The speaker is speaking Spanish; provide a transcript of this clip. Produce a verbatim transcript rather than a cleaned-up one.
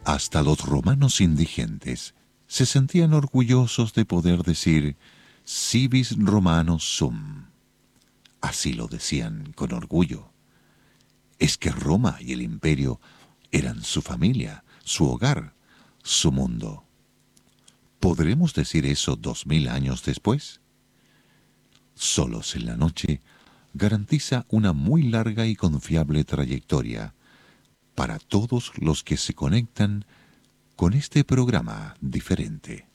Hasta los romanos indigentes se sentían orgullosos de poder decir civis Romanos sum. Así lo decían con orgullo. Es que Roma y el imperio eran su familia, su hogar, su mundo. ¿Podremos decir eso dos mil años después? Solos en la noche garantiza una muy larga y confiable trayectoria para todos los que se conectan con este programa diferente.